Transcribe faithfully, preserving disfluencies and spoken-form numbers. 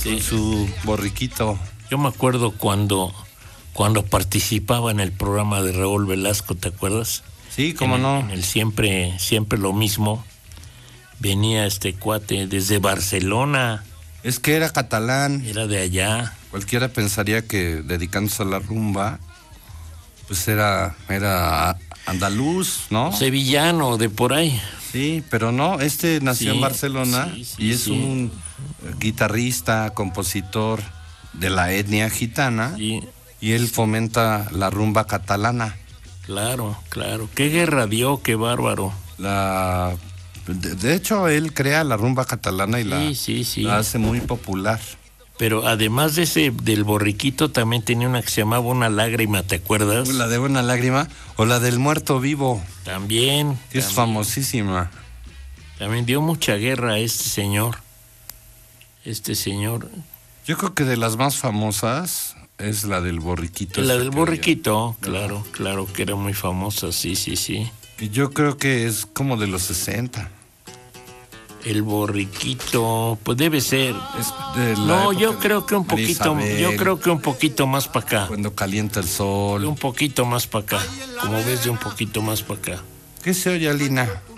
con su borriquito. Yo me acuerdo cuando, cuando participaba en el programa de Raúl Velasco, ¿te acuerdas? Sí, cómo en, no. En el siempre, siempre lo mismo. Venía este cuate desde Barcelona. Es que era catalán. Era de allá. Cualquiera pensaría que dedicándose a la rumba, pues era, era andaluz, ¿no? Sevillano, de por ahí. Sí, pero no, este nació Sí, en Barcelona sí, sí, y es sí. un guitarrista, compositor de la etnia gitana, Sí. y él fomenta la rumba catalana. Claro, claro. ¿Qué guerra dio? Qué bárbaro. La, de, de hecho, él crea la rumba catalana y Sí, la, sí, sí. la hace muy popular. Pero además de ese, del borriquito, también tenía una que se llamaba Una Lágrima, ¿te acuerdas? La de Una Lágrima o la del Muerto Vivo, También. que es también, famosísima. También dio mucha guerra a este señor. Este señor. Yo creo que de las más famosas es la del borriquito. La esa del que borriquito, había. claro, claro que era muy famosa, sí, sí, sí. Que yo creo que es como de los sesenta. El borriquito, pues debe ser. Es de la No, época yo de creo que un María poquito, Isabel, yo creo que un poquito más para acá. Cuando calienta el sol. Un poquito más para acá. Como ves, de un poquito más para acá. ¿Qué se oye, Alina?